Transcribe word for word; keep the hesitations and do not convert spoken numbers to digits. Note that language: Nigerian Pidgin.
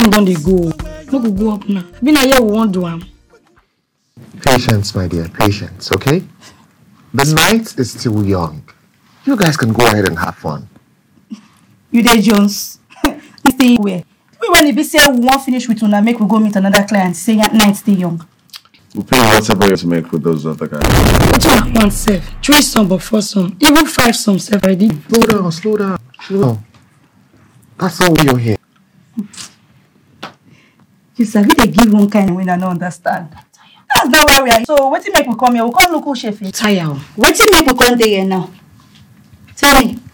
time don't they go? No go go up now. Been a year we won't do am. Patience, my dear, patience, okay? The night is still young. You guys can go ahead and have fun. You there, Jones? Stay where? We when if say we won't finish with una, make we go meet another client. Say night stay young. We'll pay whatever you have to make with those other guys. Two one self, three some but four some, even five some self already. Slow down, slow down, slow down. That's not why you're here. You sabi they give one kind when I don't understand. That's not why we are. So what you make we come here? We come local chef. Tire. What you make we come there now? Tell me.